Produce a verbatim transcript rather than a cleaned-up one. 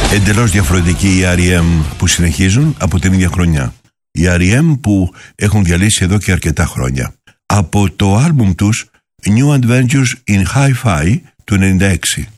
Εντελώς διαφορετικοί οι αρ ι εμ που συνεχίζουν από την ίδια χρονιά. Οι αρ ι εμ που έχουν διαλύσει εδώ και αρκετά χρόνια. Από το άλμπουμ τους New Adventures in Hi-Fi του ενενήντα έξι.